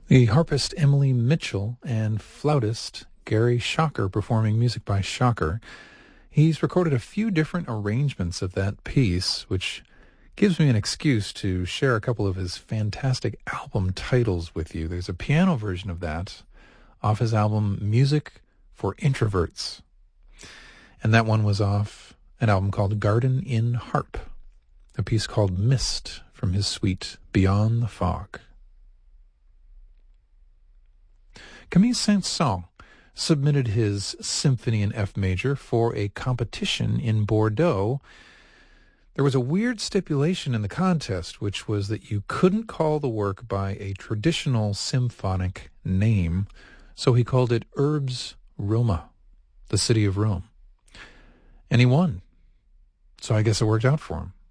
The harpist Emily Mitchell and flautist Gary Shocker performing music by Shocker. He's recorded a few different arrangements of that piece, which gives me an excuse to share a couple of his fantastic album titles with you. There's a piano version of that off his album Music for Introverts. And that one was off an album called Garden in Harp, a piece called Mist from his suite Beyond the Fog. Camille Saint-Saëns submitted his Symphony in F major for a competition in Bordeaux. There was a weird stipulation in the contest, which was that you couldn't call the work by a traditional symphonic name, so he called it Urbs Roma, the city of Rome. And he won. So I guess it worked out for him.